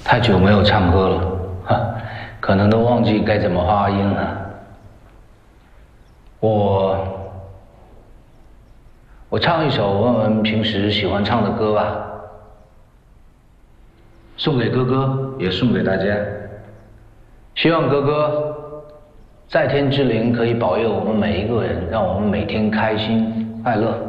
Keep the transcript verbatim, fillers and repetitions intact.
太久没有唱歌了，哈，可能都忘记该怎么发音了。我我唱一首我们平时喜欢唱的歌吧，送给哥哥，也送给大家。希望哥哥在天之灵可以保佑我们每一个人，让我们每天开心快乐。